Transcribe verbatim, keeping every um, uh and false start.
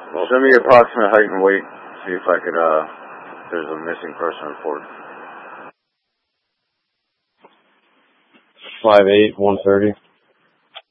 Send me approximate height and weight. See if I could, uh, if there's a missing person report. five eight, one thirty.